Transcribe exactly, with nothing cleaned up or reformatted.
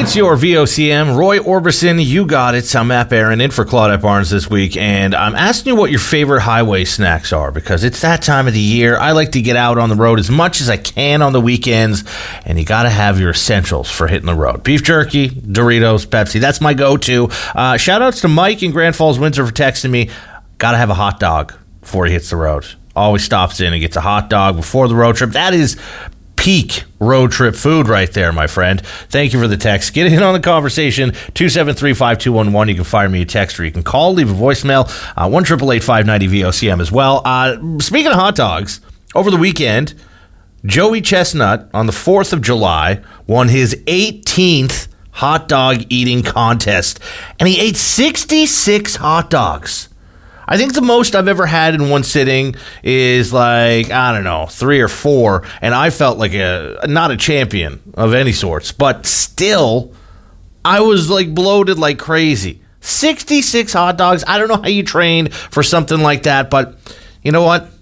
It's your V O C M. Roy Orbison, you got it. I'm Matt Barron in for Claudette Barnes this week, and I'm asking you what your favorite highway snacks are because it's that time of the year. I like to get out on the road as much as I can on the weekends, and you got to have your essentials for hitting the road. Beef jerky, Doritos, Pepsi. That's my go-to. Uh, shout-outs to Mike in Grand Falls, Windsor for texting me. Got to have a hot dog before he hits the road. Always stops in and gets a hot dog before the road trip. That is peak road trip food right there, my friend. Thank you for the text. Get in on the conversation. two seven three, five two one one. You can fire me a text or you can call, leave a voicemail. Uh, one eight eight eight, five nine zero V O C M as well. Uh, speaking of hot dogs, over the weekend, Joey Chestnut on the fourth of July won his eighteenth hot dog eating contest, and he ate sixty-six hot dogs. I think the most I've ever had in one sitting is like, I don't know, three or four, and I felt like a not a champion of any sorts, but still, I was like bloated like crazy. sixty-six hot dogs. I don't know how you trained for something like that, but you know what?